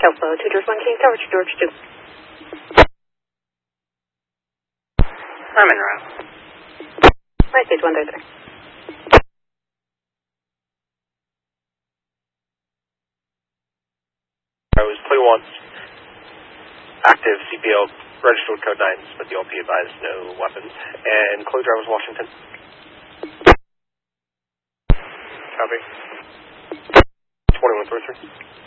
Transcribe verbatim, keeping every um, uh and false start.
Alpha, two George one King Tower, George two. I'm en route. My stage one thirty-three. I was play once. Active C P L, registered code nines, but the L P advised no weapons. And close drivers Washington. Copy. twenty-one thirty-three.